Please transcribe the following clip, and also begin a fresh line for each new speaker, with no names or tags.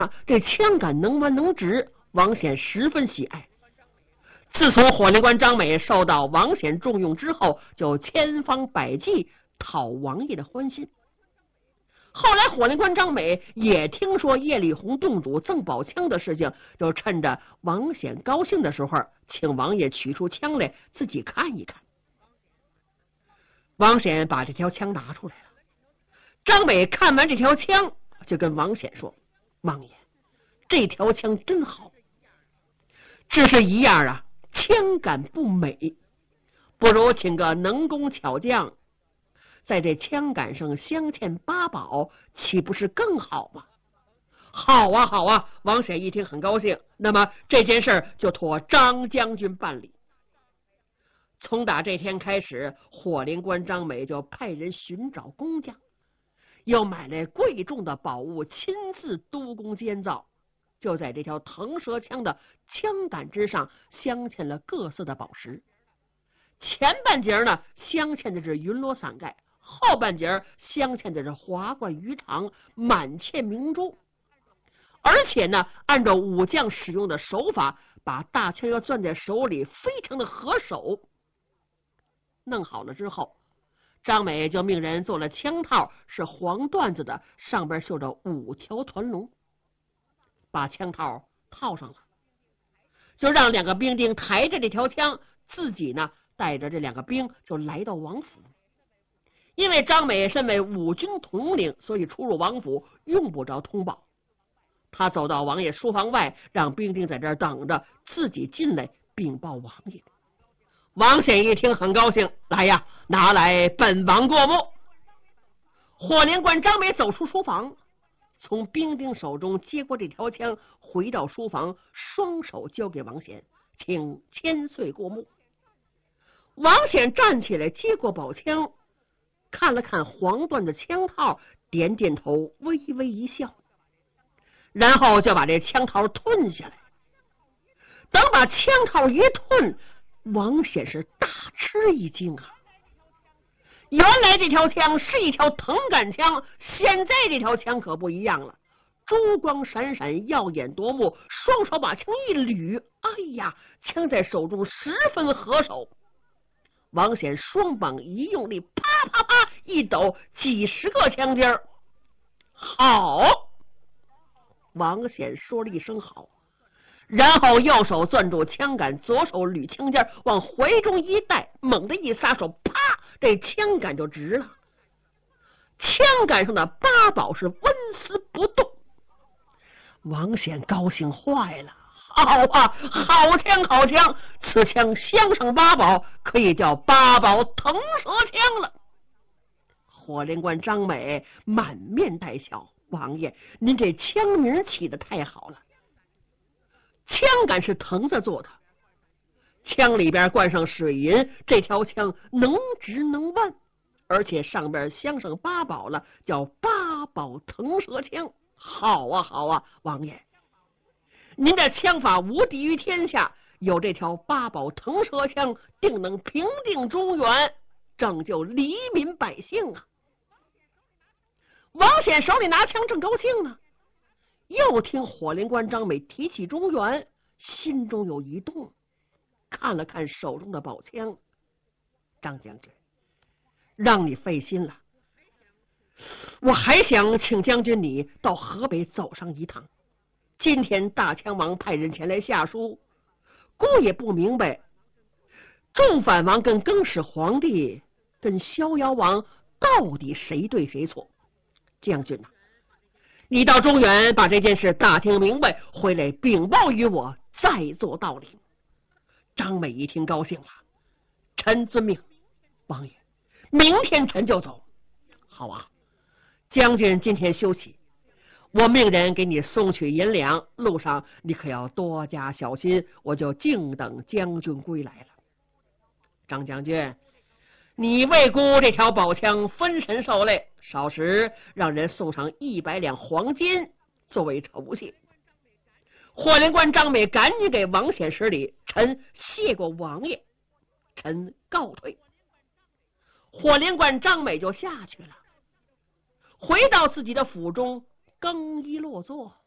这枪杆能弯能直，王显十分喜爱。自从火灵官张美受到王显重用之后，就千方百计讨王爷的欢心。后来火灵官张美也听说叶力宏洞主赠宝枪的事情，就趁着王显高兴的时候，请王爷取出枪来自己看一看。王显把这条枪拿出来了，张美看完这条枪，就跟王显说：“王爷，这条枪真好，只是一样啊，枪杆不美，不如请个能工巧匠，在这枪杆上镶嵌八宝，岂不是更好吗？”“好啊，好啊！”王显一听很高兴，那么这件事就托张将军办理。从打这天开始，火灵官张美就派人寻找工匠，又买来贵重的宝物，亲自督工监造，就在这条腾蛇枪的枪杆之上镶嵌了各色的宝石。前半截呢镶嵌的是云罗伞盖，后半截镶嵌的是华冠鱼肠、满嵌明珠。而且呢，按照武将使用的手法，把大枪要攥在手里，非常的合手。弄好了之后，张美就命人做了枪套，是黄缎子的，上边绣着5条团龙，把枪套套上了，就让2个兵丁抬着这条枪，自己呢带着这2个兵就来到王府。因为张美身为5军统领，所以出入王府用不着通报。他走到王爷书房外，让兵丁在这儿等着，自己进来禀报王爷。王显一听很高兴，来呀，拿来本王过目。火灵官张美走出书房，从兵丁手中接过这条枪，回到书房，双手交给王显，请千岁过目。王显站起来接过宝枪，看了看黄缎的枪套，点点头，微微一笑，然后就把这枪套吞下来。等把枪套一吞，王显是大吃一惊啊！原来这条枪是一条藤杆枪，现在这条枪可不一样了，珠光闪闪，耀眼夺目，双手把枪一捋，哎呀，枪在手中十分合手。王显双膀一用力，啪啪啪一抖，几十个枪尖儿。好！王显说了一声好，然后右手攥住枪杆，左手捋枪尖，往怀中一带，猛地一撒手，啪，这枪杆就直了。枪杆上的八宝是纹丝不动。王显高兴坏了，好啊，好枪好枪，此枪镶上八宝，可以叫八宝腾蛇枪了。火灵官张美满面带笑，王爷，您这枪名起得太好了。枪杆是藤子做的，枪里边灌上水银，这条枪能直能弯，而且上边镶上八宝了，叫八宝腾蛇枪。好啊好啊，王爷，您的枪法无敌于天下，有这条八宝腾蛇枪，定能平定中原，拯救黎民百姓啊！王显手里拿枪正高兴呢，又听火灵官张美提起中原，心中有一动，看了看手中的宝枪，张将军，让你费心了，我还想请将军你到河北走上一趟。今天大枪王派人前来下书，姑也不明白，众反王跟更始皇帝跟逍遥王到底谁对谁错？将军你到中原把这件事打听明白，回来禀报于我，再做道理。张美一听高兴了，臣遵命，王爷，明天臣就走。好啊，将军今天休息，我命人给你送去银两，路上你可要多加小心，我就静等将军归来了。张将军，你为孤这条宝枪分神受累，少时让人送上100两黄金作为酬谢。火灵官张美赶紧给王显施礼，臣谢过王爷，臣告退。火灵官张美就下去了，回到自己的府中更衣落座。